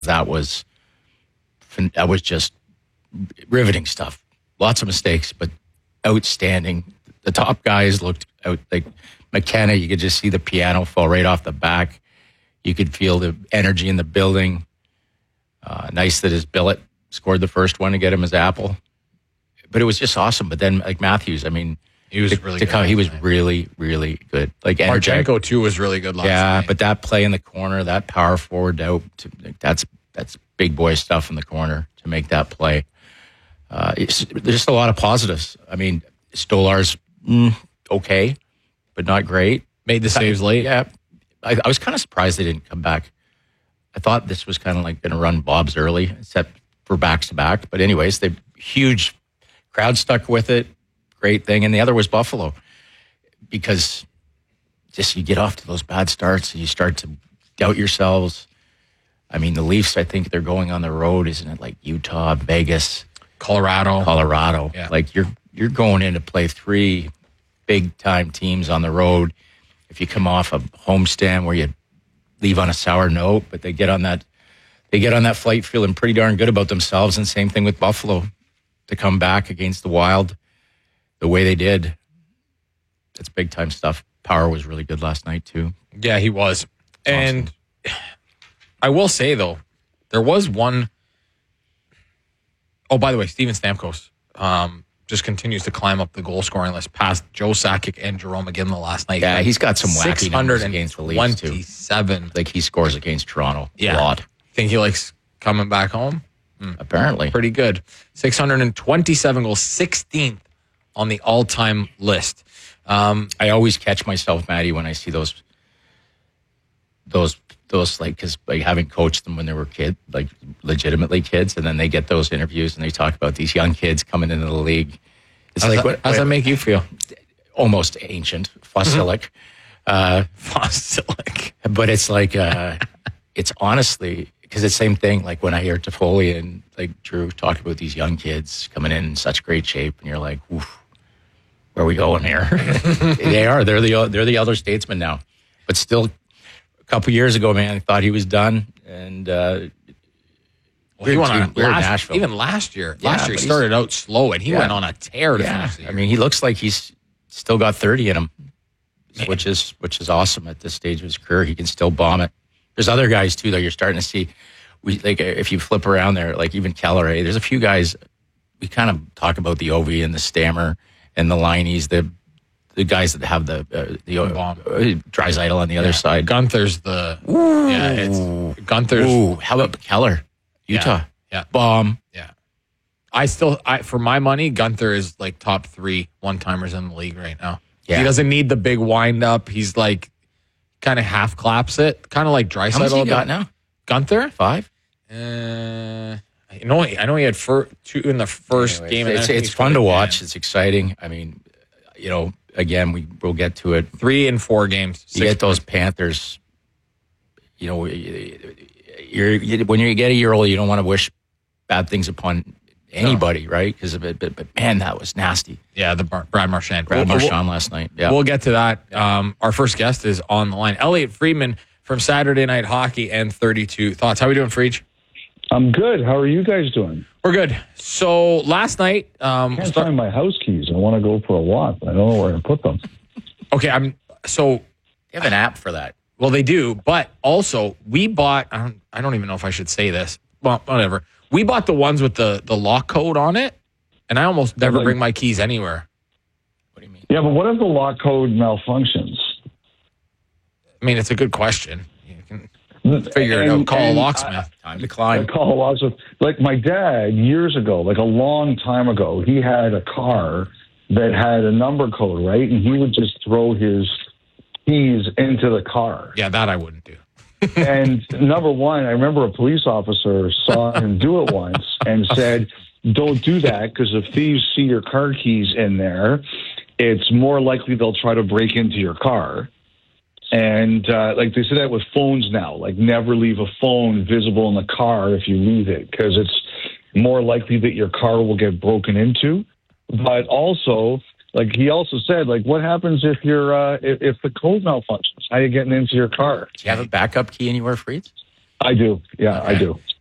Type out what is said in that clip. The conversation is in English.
that was just riveting stuff. Lots of mistakes, but outstanding. The top guys looked out like McKenna. You could just see the piano fall right off the back. You could feel the energy in the building. Nice that his billet scored the first one to get him his apple. But it was just awesome. But then, like Matthews, I mean, Marchenko too was really good last night. Yeah, but that play in the corner, that power forward out, that's big boy stuff in the corner to make that play. There's just a lot of positives. I mean, Stolar's okay, but not great. Made the saves late. Yeah, I was kind of surprised they didn't come back. I thought this was kind of like going to run Bob's early, except for backs to back. But anyways, the huge crowd stuck with it. Great thing. And the other was Buffalo, because just you get off to those bad starts and you start to doubt yourselves. I mean, the Leafs, I think they're going on the road, isn't it? Like Utah, Vegas, Colorado. Yeah. Like you're going in to play 3 big time teams on the road. If you come off a homestand where you leave on a sour note, but they get on that flight feeling pretty darn good about themselves. And same thing with Buffalo, to come back against the Wild the way they did. That's big time stuff. Power was really good last night too. Yeah, he was. And I will say though, there was one. Oh, by the way, Steven Stamkos just continues to climb up the goal scoring list past Joe Sakic and Jerome McGinley last night. Yeah, he's got some wacky numbers against the Leafs too. 627. Like he scores against Toronto a lot. Think he likes coming back home? Apparently. Pretty good. 627 goals, 16th on the all-time list. I always catch myself, Maddie, when I see those like, because like having coached them when they were kids, like legitimately kids, and then they get those interviews and they talk about these young kids coming into the league. It's how does that make you feel? Almost ancient, fossilic. Fossilic. But it's like, it's honestly, because it's the same thing, like when I hear Toffoli and like Drew talk about these young kids coming in such great shape, and you're like, oof, where are we going here? They're the elder statesmen now. But still, a couple years ago, man, I thought he was done. And he went on Nashville. Even last year. Last year he started out slow, and he went on a tear to finish the year. I mean, he looks like he's still got 30 in him, which is awesome at this stage of his career. He can still bomb it. There's other guys too that you're starting to see. If you flip around there, like even Keller, there's a few guys. We kind of talk about the Ovi and the Stammer and the Lineys, the guys that have the Draisaitl on the other side. Gunther's it's Gunther's. Ooh, how about Keller, Utah? Yeah. Bomb. Yeah. For my money, Gunther is like top 3 one-timers in the league right now. Yeah. He doesn't need the big wind up. He's like kind of half claps it, kind of like Draisaitl. How much he got now? Gunther? 5? I know he had 2 in the first game. It's fun to watch. It's exciting. I mean, again, we'll get to it. 3 and 4 games. You get those Panthers. When you get a year old, you don't want to wish bad things upon anybody, right? Because but man, that was nasty. Yeah, the Brad Marchand. Marchand last night. Yeah, we'll get to that. Our first guest is on the line, Elliot Friedman from Saturday Night Hockey and 32 Thoughts. How are we doing, Friedge? I'm good. How are you guys doing? We're good. So last night, I can't find my house keys. I want to go for a walk, but I don't know where to put them. Okay, they have an app for that. Well, they do, but also we bought. I don't even know if I should say this. Well, whatever. We bought the ones with the lock code on it, and I almost never bring my keys anywhere. What do you mean? Yeah, but what if the lock code malfunctions? I mean, it's a good question. Figure it out. Call a locksmith. Time to climb. Call a locksmith. Like my dad, years ago, like a long time ago, he had a car that had a number code, right? And he would just throw his keys into the car. Yeah, that I wouldn't do. And number one, I remember a police officer saw him do it once and said, don't do that, because if thieves see your car keys in there, it's more likely they'll try to break into your car. And like they say that with phones now, like never leave a phone visible in the car if you leave it, because it's more likely that your car will get broken into. But also, like he also said, like what happens if you're if the code malfunctions? How are you getting into your car? Do you have a backup key anywhere, Freeds? I do. Yeah, I do.